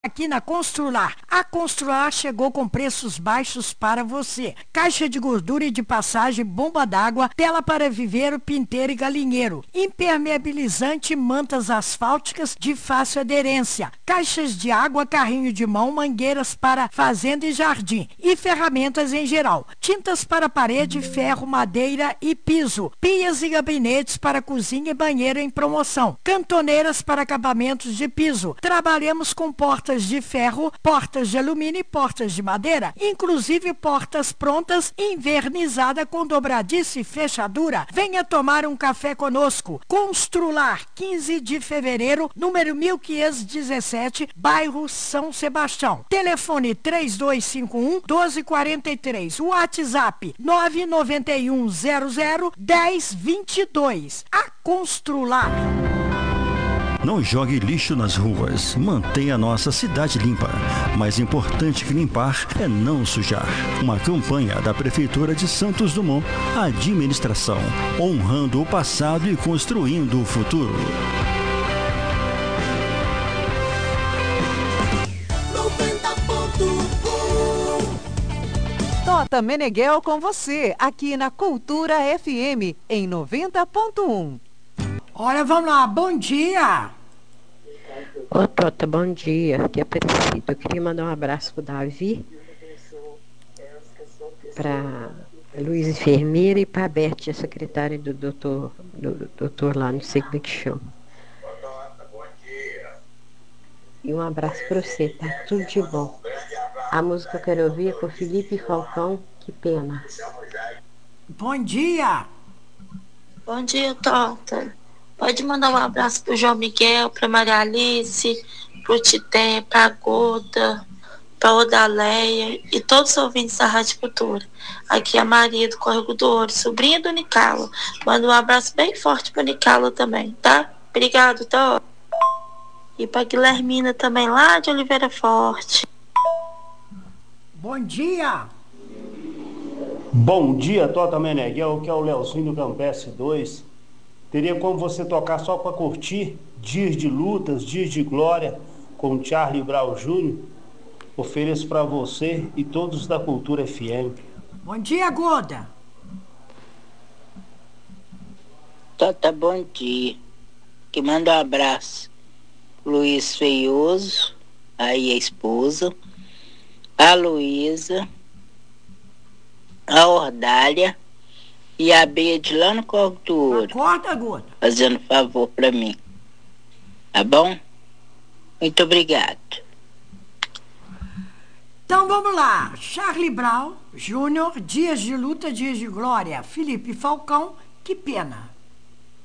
Aqui na Constrular. A Constrular chegou com preços baixos para você. Caixa de gordura e de passagem, bomba d'água, tela para viveiro, pinteiro e galinheiro. Impermeabilizante, mantas asfálticas de fácil aderência. Caixas de água, carrinho de mão, mangueiras para fazenda e jardim. E ferramentas em geral. Tintas para parede, ferro, madeira e piso. Pias e gabinetes para cozinha e banheiro em promoção. Cantoneiras para acabamentos de piso. Trabalhamos com portas de ferro, portas de alumínio e portas de madeira, inclusive portas prontas, invernizada com dobradiça e fechadura. Venha tomar um café conosco. Constrular, 15 de fevereiro, número 1517, bairro São Sebastião. Telefone 3251-1243. WhatsApp 991001022. A Constrular. Não jogue lixo nas ruas. Mantenha a nossa cidade limpa. Mais importante que limpar é não sujar. Uma campanha da Prefeitura de Santos Dumont. Administração. Honrando o passado e construindo o futuro. Tota Meneghel com você, aqui na Cultura FM, em 90.1. Olha, vamos lá, bom dia! Ô Tota, bom dia, aqui é Aparecido. Eu queria mandar um abraço pro Davi, pra Luiz Enfermeira e pra Beth, a secretária do doutor lá, não sei como é que chama. E um abraço pra você, tá? Tudo de bom. A música que eu quero ouvir é com Felipe Falcão, Que Pena. Bom dia! Bom dia, Tota. Pode mandar um abraço pro João Miguel, pra Maria Alice, pro Tité, pra Goda, pra Odaleia e todos os ouvintes da Rádio Cultura. Aqui é a Maria do Córrego do Ouro, sobrinha do Nicalo. Manda um abraço bem forte pro Nicalo também, tá? Obrigado, Tota. E pra Guilhermina também, lá de Oliveira Forte. Bom dia! Bom dia, Tota Meneghel, que é o Leozinho do Campestre 2. Teria como você tocar só para curtir Dias de Lutas, Dias de Glória, com Charlie Brown Jr. Ofereço para você e todos da Cultura FM. Bom dia, Goda! Tota, bom dia. Que manda um abraço. Luiz Feioso, aí a esposa, a Luísa, a Ordália e a Beia de lá no Corpo do Ouro. Acorda, Goda. Fazendo favor pra mim. Tá bom? Muito obrigado. Então vamos lá. Charlie Brown Jr., Dias de Luta, Dias de Glória. Felipe Falcão, Que Pena.